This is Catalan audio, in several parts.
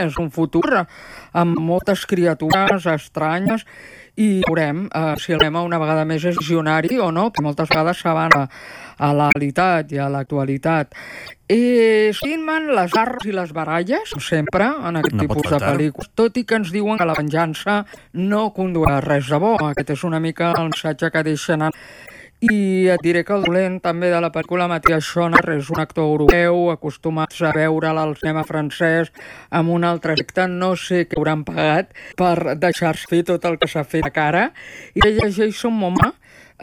és un futur amb moltes criatures estranyes i veurem si el tema una vegada més és visionari o no, perquè moltes vegades saben a la realitat i a l'actualitat. Sentint-me'n les arts i les baralles, sempre, en aquest tipus de pel·lícules, tot i que ens diuen que la venjança no conduirà a res de bo. Aquest és una mica el missatge que deixen. I et diré que el dolent també de la pel·lícula, Matthias Schoenaar, és un actor europeu, acostumats a veure'l al cinema francès amb un altre efecte. No sé què hauran pagat per deixar-se fer tot el que s'ha fet a cara. I ella és Jason Momoa,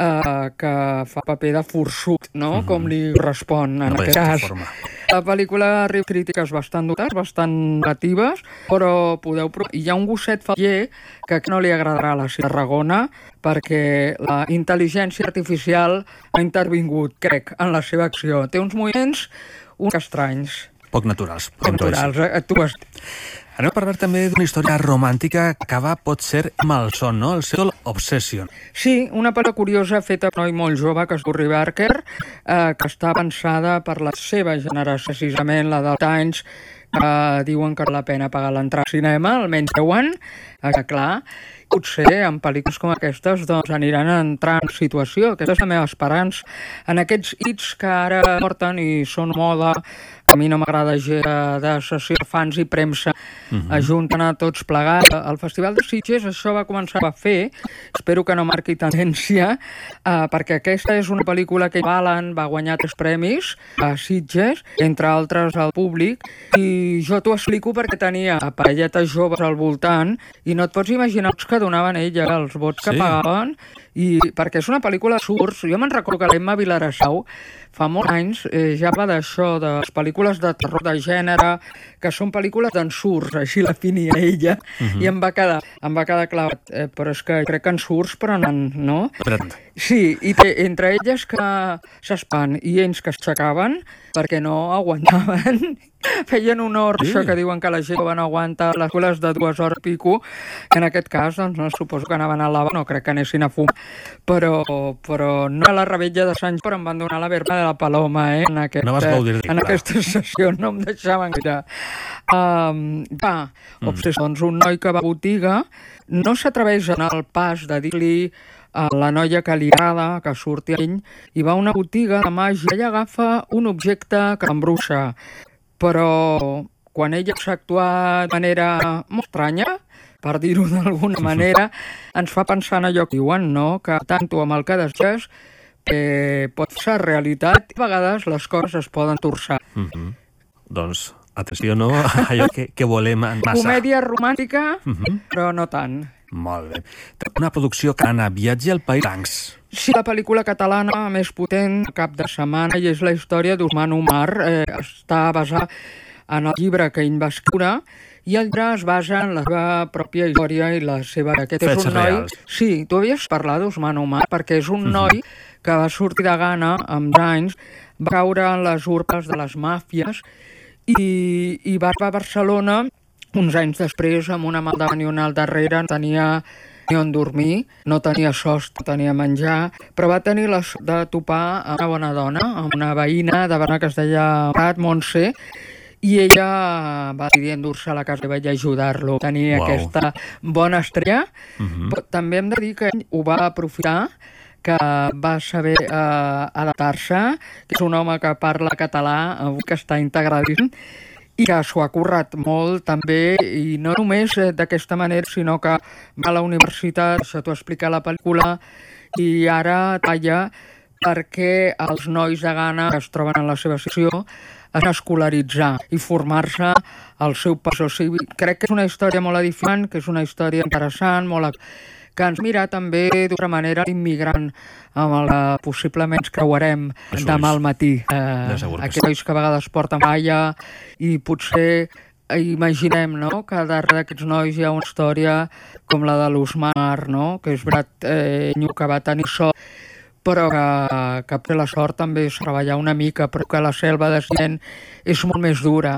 que fa paper de forçut, no? Com li correspon en aquest cas. La pel·lícula rep crítiques bastant dures, bastant negatives, però podeu provar. Hi ha un gosset faller que no li agradarà a la Tarragona perquè la intel·ligència artificial ha intervingut, crec, en la seva acció. Té uns moviments estranys. Poc naturals. Poc naturals, tu has dit. Anem a parlar també d'una història romàntica que acaba potser malson, no? El seu Obsession. Sí, una pel·lícula curiosa feta per un noi molt jove que es diu Ray Barker, que està pensada per la seva generació, precisament la dels anys, que diuen que val la pena pagar l'entrada al cinema, almenys 10 anys, clar. Potser en pel·lícules com aquestes doncs, aniran entrant en situació. Aquesta és la meva esperança. En aquests hits que ara porten i són moda, a mi no m'agrada de sessió de fans i premsa, ajunten a tots plegats. El Festival de Sitges això va començar a fer, espero que no marqui tendència, perquè aquesta és una pel·lícula que valen, va guanyar 3 premis a Sitges, entre altres al públic, i jo t'ho explico perquè tenia parelletes joves al voltant i no et pots imaginar els que donaven ella, els vots que pagaven, i perquè és una pel·lícula d'absurds. Jo me'n recordo que l'Emma Vilarassau fa molts anys ja va d'això, de les pel·lícules de terror de gènere, que són pel·lícules d'ensurts, així la finia ella, i em va quedar clavat. Però és que crec que ensurts, però no? Sí, i entre elles que s'espan i ells que aixecaven perquè no aguantaven, feien honor això que diuen que la gent no aguanta les escoles de 2 hores i pico. En aquest cas, doncs, no suposo que anaven al lavabo, no crec que anessin a fumar, però no a la Revetlla de Sant Joan, però em van donar la verba de la Paloma, en aquesta sessió, no em deixaven gaire. Doncs un noi que va a botiga no s'atreveix a anar al pas de dir-li a la noia que li agrada, que surti a ell, i va a una botiga de màgia i agafa un objecte que l'embruixa. Però quan ella s'ha actuat de manera molt estranya, per dir-ho d'alguna manera, ens fa pensar en allò que diuen, no? Que tant amb el que desitges pot ser realitat i a vegades les coses es poden torçar. Doncs, atenció, no? Allò que volem massa. Comèdia romàntica, però no tant. Molt bé. Una producció catalana, Viatge al País Blancs. Sí, la pel·lícula catalana més potent cap de setmana i és la història d'Usman Umar. Està basada en el llibre que ell va escriure i el llibre es basa en la seva pròpia història i la seva... Fets reals. Sí, tu havies parlat d'Usman Umar perquè és un noi que va sortir de Ghana amb anys, va caure en les urpes de les màfies i va arribar a Barcelona uns anys després amb una mà al davant i una al darrere. No tenia ni on dormir, no tenia sostre, no tenia menjar, però va tenir la sort de topar amb una bona dona, amb una veïna de Barcelona que es deia Montse, i ella va decidir endur-se a la casa i ajudar-lo a tenir aquesta bona estrella. Però també hem de dir que ell ho va aprofitar, que va saber adaptar-se, que és un home que parla català, que està integradíssim, i que s'ho ha currat molt també, i no només d'aquesta manera, sinó que va a la universitat, això t'ho explica la pel·lícula, i ara talla perquè els nois de Ghana que es troben en la seva situació es escolaritzar i formar-se al seu pas. O sigui, crec que és una història molt edificant, que és una història interessant, que ens mira també d'una manera l'immigrant amb el que possiblement ens creuarem demà al matí. Aquests nois que a vegades porten palla i potser imaginem, no?, que darrere d'aquests nois hi ha una història com la de l'Usmar, no?, que és veritat que va tenir sort, però que per la sort també és treballar una mica, però que la selva de Sient és molt més dura